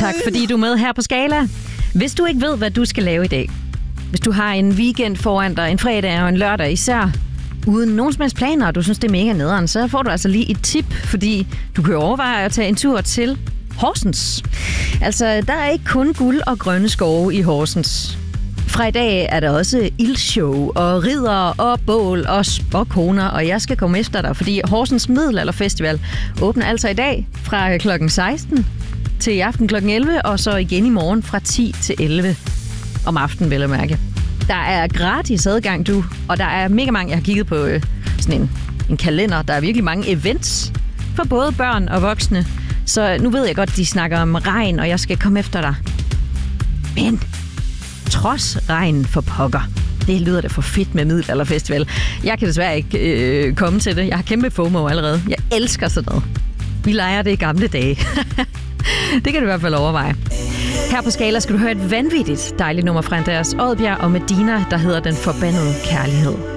Tak fordi du er med her på Skala. Hvis du ikke ved, hvad du skal lave i dag, hvis du har en weekend foran dig, en fredag og en lørdag især, uden nogen som helst planer, og du synes, det er mega nederen, så får du altså lige et tip, fordi du kan overveje at tage en tur til Horsens. Altså, der er ikke kun guld og grønne skove i Horsens. Fra i dag er der også ildshow og ridder og bål og spåkoner, og jeg skal komme efter dig, fordi Horsens Middelalderfestival åbner altså i dag fra klokken 16 til i aften klokken 11, og så igen i morgen fra 10 til 11 om aftenen, vil jeg mærke. Der er gratis adgang, og der er mega mange, jeg har kigget på sådan en kalender. Der er virkelig mange events for både børn og voksne. Så nu ved jeg godt, de snakker om regn, og jeg skal komme efter dig. Men trods regn for pokker, det lyder da for fedt med Middelalderfestival. Jeg kan desværre ikke komme til det. Jeg har kæmpe FOMO allerede. Jeg elsker sådan noget. Vi leger det i gamle dage. Det kan du i hvert fald overveje. Her på Skala skal du høre et vanvittigt dejligt nummer fra Andreas Odbjerg og Medina, der hedder Den Forbandede Kærlighed.